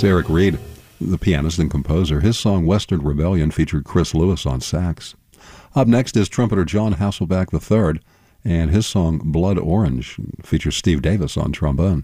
Eric Reed, the pianist and composer. His song Western Rebellion featured Chris Lewis on sax. Up next is trumpeter John Hasselbeck III, and his song Blood Orange features Steve Davis on trombone.